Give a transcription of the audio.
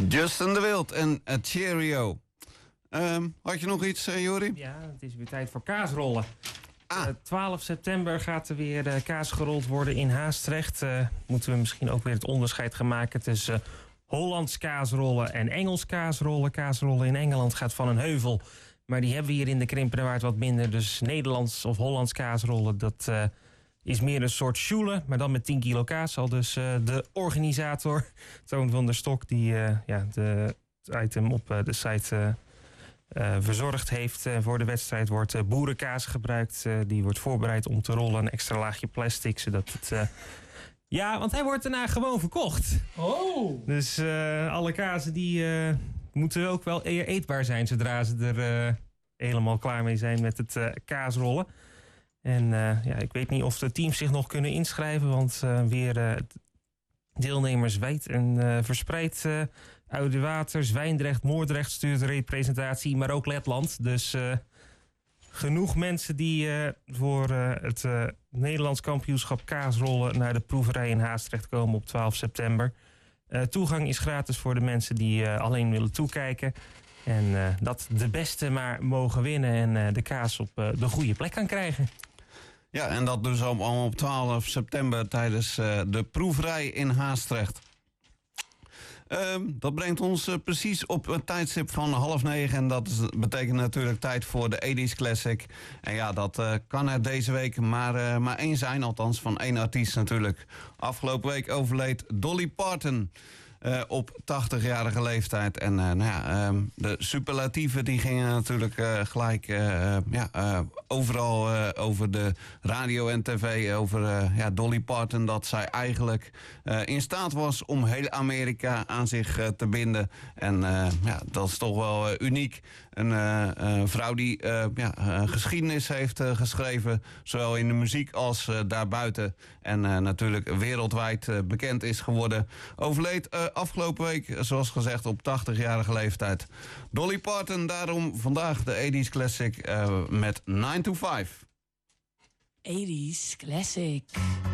Justin de Wild en Cheerio. Had je nog iets, Jori? Ja, het is weer tijd voor kaasrollen. 12 september gaat er weer kaas gerold worden in Haastrecht. Moeten we misschien ook weer het onderscheid gaan maken tussen Hollands kaasrollen en Engels kaasrollen. Kaasrollen in Engeland gaat van een heuvel. Maar die hebben we hier in de Krimpenerwaard wat minder. Dus Nederlands of Hollands kaasrollen, dat is meer een soort sjoelen. Maar dan met 10 kilo kaas. Al dus de organisator, Toon van der Stok, die het item op de site verzorgd heeft. Voor de wedstrijd wordt boerenkaas gebruikt. Die wordt voorbereid om te rollen. Een extra laagje plastic, zodat het... want hij wordt daarna gewoon verkocht. Oh! Dus alle kazen die moeten ook wel eetbaar zijn zodra ze er helemaal klaar mee zijn met het kaasrollen. En ik weet niet of de teams zich nog kunnen inschrijven, want weer deelnemers wijd en verspreid. Oudewater, Zwijndrecht, Moordrecht stuurt de representatie, maar ook Letland. Dus genoeg mensen die voor het Nederlands kampioenschap kaasrollen naar de proeverij in Haastrecht komen op 12 september. Toegang is gratis voor de mensen die alleen willen toekijken. En dat de beste maar mogen winnen en de kaas op de goede plek kan krijgen. Ja, en dat dus allemaal op 12 september tijdens de proeverij in Haastrecht. Dat brengt ons precies op het tijdstip van 8:30. En dat betekent natuurlijk tijd voor de 80's Classic. En ja, dat kan er deze week maar één zijn. Althans van één artiest natuurlijk. Afgelopen week overleed Dolly Parton. Op 80-jarige leeftijd. En de superlatieven die gingen natuurlijk gelijk overal over de radio en tv. Over Dolly Parton. Dat zij eigenlijk in staat was om heel Amerika aan zich te binden. En dat is toch wel uniek. Een vrouw die geschiedenis heeft geschreven. Zowel in de muziek als daarbuiten. En natuurlijk wereldwijd bekend is geworden. Overleed afgelopen week, zoals gezegd, op 80-jarige leeftijd. Dolly Parton, daarom vandaag de 80's Classic met 9 to 5. 80's Classic.